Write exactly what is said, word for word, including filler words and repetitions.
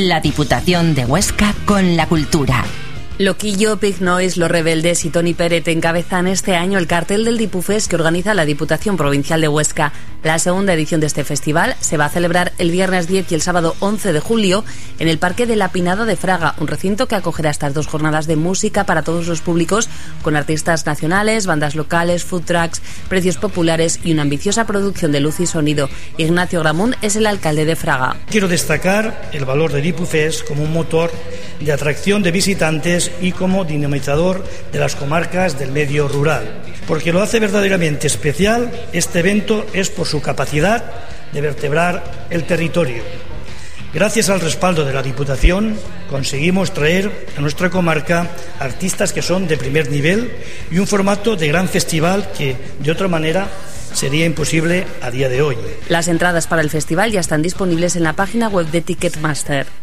La Diputación de Huesca con la cultura. Loquillo, Big Noise, Los Rebeldes y Toni Pérez encabezan este año el cartel del Dipufest que organiza la Diputación Provincial de Huesca. La segunda edición de este festival se va a celebrar el viernes diez y el sábado once de julio en el Parque de la Pinada de Fraga, un recinto que acogerá estas dos jornadas de música para todos los públicos, con artistas nacionales, bandas locales, food trucks, precios populares y una ambiciosa producción de luz y sonido. Ignacio Gramún es el alcalde de Fraga. Quiero destacar el valor de Dipufest como un motor de atracción de visitantes y como dinamizador de las comarcas del medio rural. Porque lo hace verdaderamente especial, este evento es por su capacidad de vertebrar el territorio. Gracias al respaldo de la Diputación conseguimos traer a nuestra comarca artistas que son de primer nivel y un formato de gran festival que de otra manera sería imposible a día de hoy. Las entradas para el festival ya están disponibles en la página web de Ticketmaster.